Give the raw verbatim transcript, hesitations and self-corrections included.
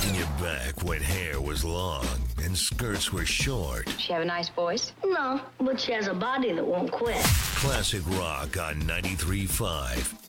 Taking it back when hair was long and skirts were short. She have a nice voice? No, but she has a body that won't quit. Classic rock on ninety-three point five.